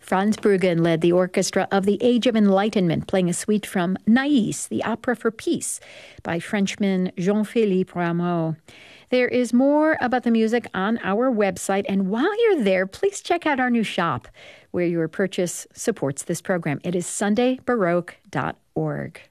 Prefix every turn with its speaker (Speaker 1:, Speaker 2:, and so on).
Speaker 1: Franz Bruggen led the orchestra of the Age of Enlightenment, playing a suite from Naïs, the Opera for Peace, by Frenchman Jean-Philippe Rameau. There is more about the music on our website, and while you're there, please check out our new shop, where your purchase supports this program. It is sundaybaroque.org.